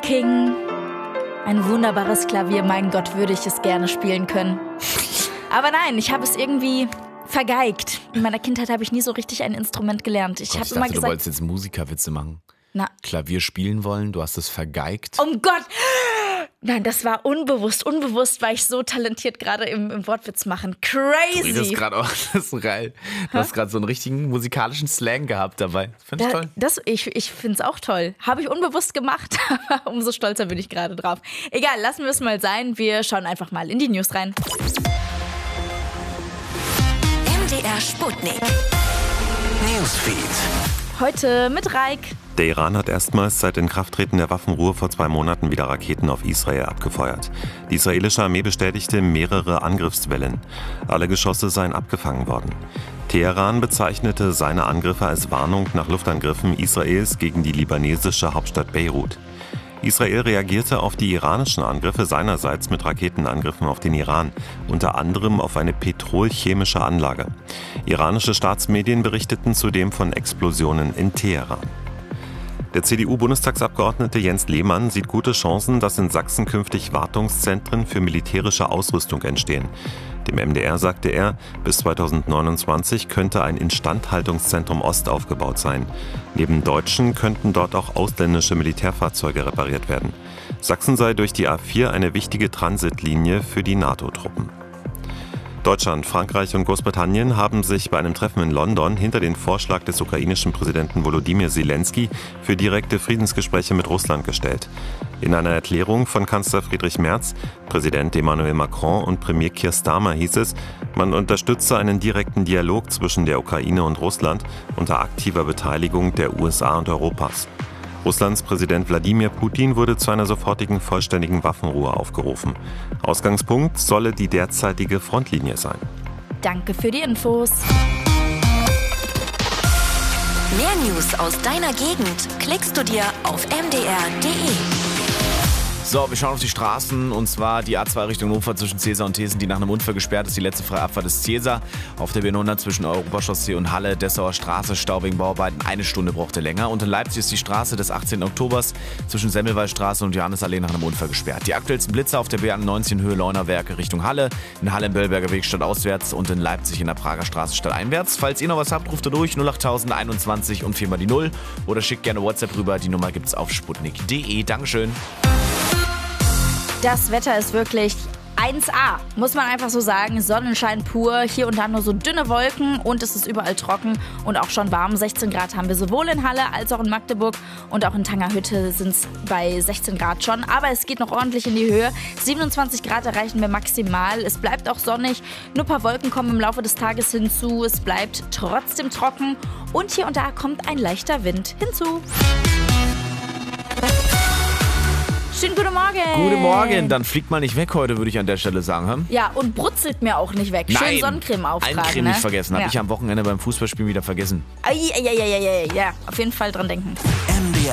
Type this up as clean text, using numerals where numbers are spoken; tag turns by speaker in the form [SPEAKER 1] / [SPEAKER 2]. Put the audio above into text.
[SPEAKER 1] King. Ein wunderbares Klavier, mein Gott, würde ich es gerne spielen können. Aber nein, ich habe es irgendwie vergeigt. In meiner Kindheit habe ich nie so richtig ein Instrument gelernt. Ich habe immer
[SPEAKER 2] du
[SPEAKER 1] gesagt,
[SPEAKER 2] wolltest jetzt Musikerwitze machen.
[SPEAKER 1] na,
[SPEAKER 2] Klavier spielen wollen, du hast es vergeigt.
[SPEAKER 1] um Gott! Nein, das war unbewusst. Unbewusst war ich so talentiert gerade im Wortwitz machen. Crazy!
[SPEAKER 2] Das ist gerade auch, das ist so geil. Du hast gerade so einen richtigen musikalischen Slang gehabt dabei. Finde ich toll.
[SPEAKER 1] Ich finde es auch toll. Habe ich unbewusst gemacht, aber umso stolzer bin ich gerade drauf. Egal, lassen wir es mal sein. Wir schauen einfach mal in die News rein.
[SPEAKER 3] MDR Sputnik.
[SPEAKER 4] Newsfeed.
[SPEAKER 1] Heute mit Raik.
[SPEAKER 5] Der Iran hat erstmals seit Inkrafttreten der Waffenruhe vor 2 Monaten wieder Raketen auf Israel abgefeuert. Die israelische Armee bestätigte mehrere Angriffswellen. Alle Geschosse seien abgefangen worden. Teheran bezeichnete seine Angriffe als Warnung nach Luftangriffen Israels gegen die libanesische Hauptstadt Beirut. Israel reagierte auf die iranischen Angriffe seinerseits mit Raketenangriffen auf den Iran, unter anderem auf eine petrolchemische Anlage. Iranische Staatsmedien berichteten zudem von Explosionen in Teheran. Der CDU-Bundestagsabgeordnete Jens Lehmann sieht gute Chancen, dass in Sachsen künftig Wartungszentren für militärische Ausrüstung entstehen. Dem MDR sagte er, bis 2029 könnte ein Instandhaltungszentrum Ost aufgebaut sein. Neben deutschen könnten dort auch ausländische Militärfahrzeuge repariert werden. Sachsen sei durch die A4 eine wichtige Transitlinie für die NATO-Truppen. Deutschland, Frankreich und Großbritannien haben sich bei einem Treffen in London hinter den Vorschlag des ukrainischen Präsidenten Volodymyr Zelensky für direkte Friedensgespräche mit Russland gestellt. In einer Erklärung von Kanzler Friedrich Merz, Präsident Emmanuel Macron und Premier Keir Starmer hieß es, man unterstütze einen direkten Dialog zwischen der Ukraine und Russland unter aktiver Beteiligung der USA und Europas. Russlands Präsident Wladimir Putin wurde zu einer sofortigen vollständigen Waffenruhe aufgerufen. Ausgangspunkt solle die derzeitige Frontlinie sein.
[SPEAKER 1] Danke für die Infos.
[SPEAKER 3] Mehr News aus deiner Gegend klickst du dir auf mdr.de.
[SPEAKER 2] So, wir schauen auf die Straßen, und zwar die A2 Richtung Hannover zwischen Cäsar und Thesen, die nach einem Unfall gesperrt ist. Die letzte freie Abfahrt ist Cäsar. Auf der B100 zwischen Europachaussee und Halle, Dessauer Straße, Stau wegen Bauarbeiten, 1 Stunde brauchte länger. Und in Leipzig ist die Straße des 18. Oktobers zwischen Semmelweisstraße und Johannesallee nach einem Unfall gesperrt. Die aktuellsten Blitze auf der B91 Höhe Leunerwerke Richtung Halle, in Halle im Böllberger Weg stadtauswärts und in Leipzig in der Prager Straße stadteinwärts. Falls ihr noch was habt, ruft ihr durch 08021 und 4 mal die 0 oder schickt gerne WhatsApp rüber. Die Nummer gibt's auf sputnik.de. Dankeschön.
[SPEAKER 1] Das Wetter ist wirklich 1A, muss man einfach so sagen. Sonnenschein pur, hier und da nur so dünne Wolken und es ist überall trocken und auch schon warm. 16 Grad haben wir sowohl in Halle als auch in Magdeburg und auch in Tangerhütte sind es bei 16 Grad schon. Aber es geht noch ordentlich in die Höhe. 27 Grad erreichen wir maximal. Es bleibt auch sonnig, nur ein paar Wolken kommen im Laufe des Tages hinzu. Es bleibt trotzdem trocken und hier und da kommt ein leichter Wind hinzu. Schönen guten Morgen.
[SPEAKER 2] Guten Morgen, dann fliegt mal nicht weg heute, würde ich an der Stelle sagen. Hm?
[SPEAKER 1] Ja, und brutzelt mir auch nicht weg.
[SPEAKER 2] Nein,
[SPEAKER 1] Schön Sonnencreme auftragen.
[SPEAKER 2] Eincreme
[SPEAKER 1] ne?
[SPEAKER 2] nicht vergessen, habe ich am Wochenende beim Fußballspielen wieder vergessen.
[SPEAKER 1] Ja, auf jeden Fall dran denken.